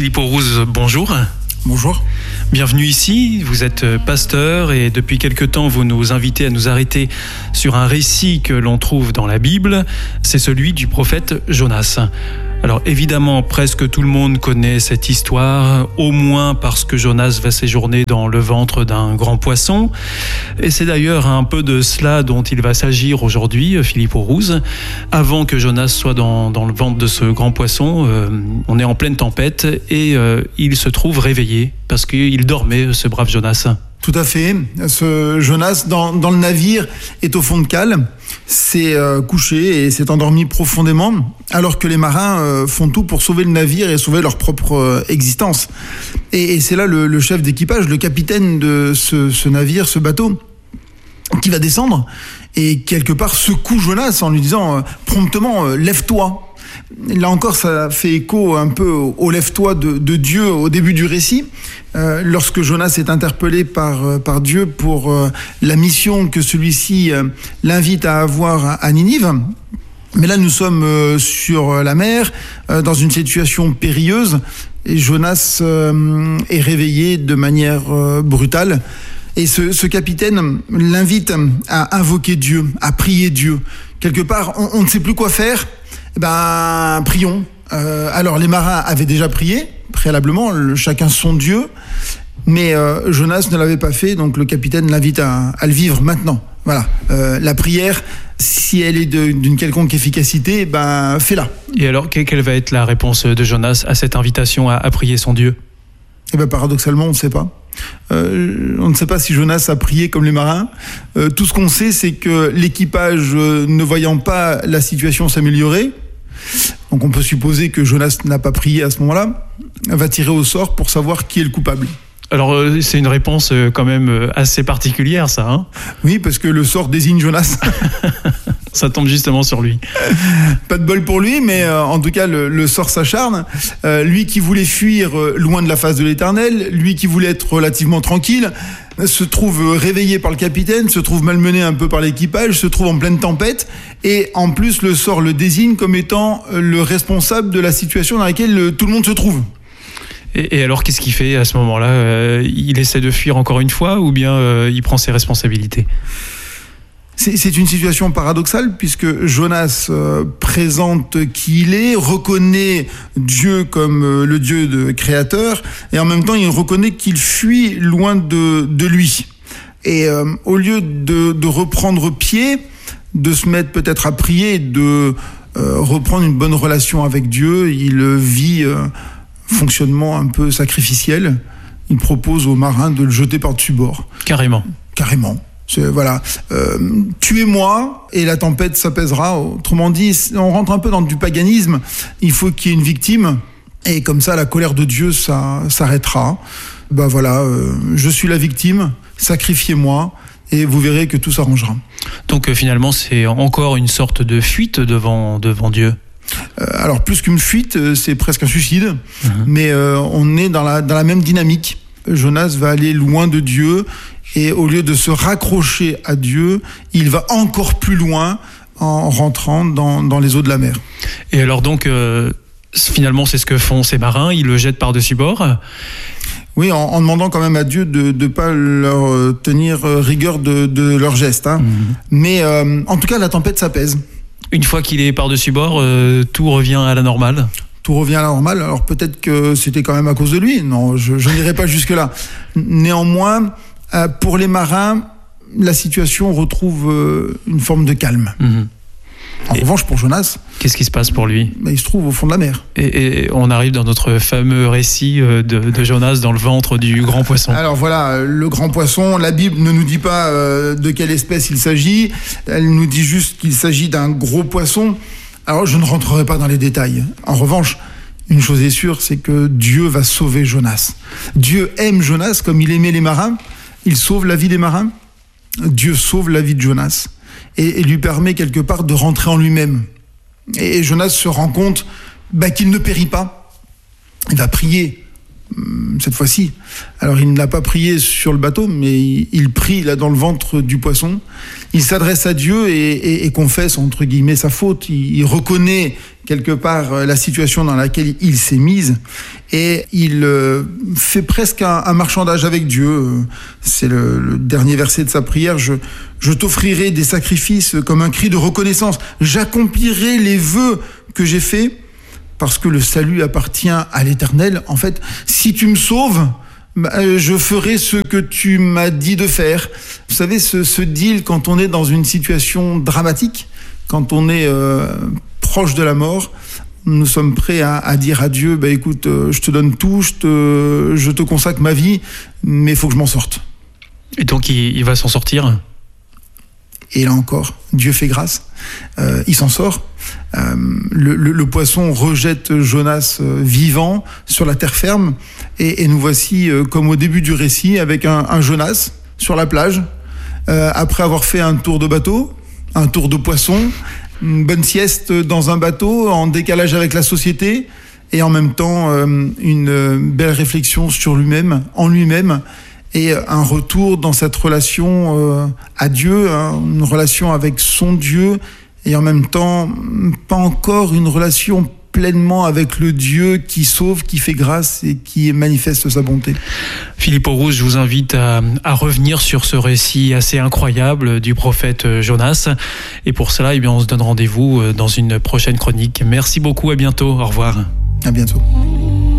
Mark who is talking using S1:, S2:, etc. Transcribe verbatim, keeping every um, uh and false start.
S1: Philippe Aurouze, bonjour.
S2: Bonjour.
S1: Bienvenue ici, vous êtes pasteur et depuis quelque temps vous nous invitez à nous arrêter sur un récit que l'on trouve dans la Bible, c'est celui du prophète Jonas. Alors évidemment, presque tout le monde connaît cette histoire, au moins parce que Jonas va séjourner dans le ventre d'un grand poisson. Et c'est d'ailleurs un peu de cela dont il va s'agir aujourd'hui, Philippe Aurouze. Avant que Jonas soit dans, dans le ventre de ce grand poisson, euh, on est en pleine tempête et euh, il se trouve réveillé parce qu'il dormait, ce brave Jonas.
S2: Tout à fait. Ce Jonas, dans, dans le navire, est au fond de cale, s'est euh, couché et s'est endormi profondément, alors que les marins euh, font tout pour sauver le navire et sauver leur propre euh, existence. Et, et c'est là le, le chef d'équipage, le capitaine de ce, ce navire, ce bateau, qui va descendre et quelque part secoue Jonas en lui disant euh, promptement euh, « lève-toi ». Là encore, ça fait écho un peu au, au lève-toi de, de Dieu au début du récit, euh, lorsque Jonas est interpellé par, par Dieu pour euh, la mission que celui-ci euh, l'invite à avoir à, à Ninive. Mais là, nous sommes euh, sur la mer, euh, dans une situation périlleuse, et Jonas euh, est réveillé de manière euh, brutale. Et ce, ce capitaine l'invite à invoquer Dieu, à prier Dieu. Quelque part, on, on ne sait plus quoi faire. Eh ben, prions. Euh, alors, les marins avaient déjà prié, préalablement, le, chacun son Dieu, mais euh, Jonas ne l'avait pas fait, donc le capitaine l'invite à, à le vivre maintenant. Voilà. Euh, la prière, si elle est de, d'une quelconque efficacité, ben, fais-la.
S1: Et alors, quelle va être la réponse de Jonas à cette invitation à, à prier son Dieu ?
S2: Eh ben, paradoxalement, on ne sait pas. Euh, on ne sait pas si Jonas a prié comme les marins. Euh, tout ce qu'on sait, c'est que l'équipage, euh, ne voyant pas la situation s'améliorer, donc on peut supposer que Jonas n'a pas prié à ce moment-là, va tirer au sort pour savoir qui est le coupable.
S1: Alors euh, c'est une réponse euh, quand même euh, assez particulière, ça, hein ?
S2: Oui, parce que le sort désigne Jonas.
S1: Ça tombe justement sur lui.
S2: Pas de bol pour lui, mais euh, en tout cas, le, le sort s'acharne. Euh, lui qui voulait fuir euh, loin de la face de l'Éternel, lui qui voulait être relativement tranquille, se trouve réveillé par le capitaine, se trouve malmené un peu par l'équipage, se trouve en pleine tempête, et en plus, le sort le désigne comme étant le responsable de la situation dans laquelle le, tout le monde se trouve.
S1: Et, et alors, qu'est-ce qu'il fait à ce moment-là ? euh, Il essaie de fuir encore une fois, ou bien euh, il prend ses responsabilités ?
S2: C'est, c'est une situation paradoxale puisque Jonas euh, présente qui il est, reconnaît Dieu comme euh, le Dieu de créateur, et en même temps il reconnaît qu'il fuit loin de, de lui. Et euh, au lieu de, de reprendre pied, de se mettre peut-être à prier, de euh, reprendre une bonne relation avec Dieu, il vit euh, fonctionnement un peu sacrificiel. Il propose aux marins de le jeter par-dessus bord.
S1: Carrément.
S2: Carrément. C'est, voilà, euh, tuez-moi et la tempête s'apaisera. Autrement dit, on rentre un peu dans du paganisme. Il faut qu'il y ait une victime et comme ça, la colère de Dieu, ça s'arrêtera. Ben voilà, euh, je suis la victime, sacrifiez-moi et vous verrez que tout s'arrangera.
S1: Donc euh, finalement, c'est encore une sorte de fuite devant, devant Dieu.
S2: Euh, alors plus qu'une fuite, euh, c'est presque un suicide, mmh. mais euh, on est dans la, dans la même dynamique. Jonas va aller loin de Dieu et au lieu de se raccrocher à Dieu, il va encore plus loin en rentrant dans, dans les eaux de la mer.
S1: Et alors donc, euh, finalement, c'est ce que font ces marins, ils le jettent par-dessus bord ?
S2: Oui, en, en demandant quand même à Dieu de ne pas leur tenir rigueur de, de leurs gestes. Hein. Mmh. Mais euh, en tout cas, la tempête s'apaise.
S1: Une fois qu'il est par-dessus bord, euh, tout revient à la normale ?
S2: Tout revient à la normale. Alors peut-être que c'était quand même à cause de lui. Non, je, je n'irai pas jusque-là. Néanmoins, euh, pour les marins, la situation retrouve euh, une forme de calme. Mmh. En Et revanche, pour Jonas...
S1: Qu'est-ce qui se passe pour lui ?
S2: bah, Il se trouve au fond de la mer.
S1: Et, et on arrive dans notre fameux récit de, de Jonas dans le ventre du grand poisson.
S2: Alors voilà, le grand poisson, la Bible ne nous dit pas euh, de quelle espèce il s'agit. Elle nous dit juste qu'il s'agit d'un gros poisson. Alors, je ne rentrerai pas dans les détails. En revanche, une chose est sûre, c'est que Dieu va sauver Jonas. Dieu aime Jonas comme il aimait les marins. Il sauve la vie des marins. Dieu sauve la vie de Jonas et, et lui permet quelque part de rentrer en lui-même. Et, et Jonas se rend compte bah, qu'il ne périt pas. Il va prier cette fois-ci. Alors il ne l'a pas prié sur le bateau, mais il, il prie là dans le ventre du poisson. Il s'adresse à Dieu et, et, et confesse entre guillemets sa faute. Il, il reconnaît quelque part la situation dans laquelle il s'est mise et il euh, fait presque un, un marchandage avec Dieu. C'est le, le dernier verset de sa prière. Je, je t'offrirai des sacrifices comme un cri de reconnaissance. J'accomplirai les vœux que j'ai faits parce que le salut appartient à l'Éternel. En fait, si tu me sauves, je ferai ce que tu m'as dit de faire. Vous savez, ce, ce deal, quand on est dans une situation dramatique, quand on est euh, proche de la mort, nous sommes prêts à, à dire à Dieu, bah, écoute, euh, je te donne tout, je te, je te consacre ma vie, mais il faut que je m'en sorte.
S1: Et donc, il, il va s'en sortir ?
S2: Et là encore, Dieu fait grâce. Euh, il s'en sort. Euh, le, le, le poisson rejette Jonas euh, vivant sur la terre ferme. Et, et nous voici, euh, comme au début du récit, avec un, un Jonas sur la plage, euh, après avoir fait un tour de bateau, un tour de poisson, une bonne sieste dans un bateau, en décalage avec la société, et en même temps, euh, une belle réflexion sur lui-même, en lui-même, et un retour dans cette relation euh, à Dieu, hein, une relation avec son Dieu, et en même temps, pas encore une relation pleinement avec le Dieu qui sauve, qui fait grâce et qui manifeste sa bonté.
S1: Philippe Aurousse, je vous invite à, à revenir sur ce récit assez incroyable du prophète Jonas. Et pour cela, eh bien, on se donne rendez-vous dans une prochaine chronique. Merci beaucoup, à bientôt, au revoir.
S2: À bientôt.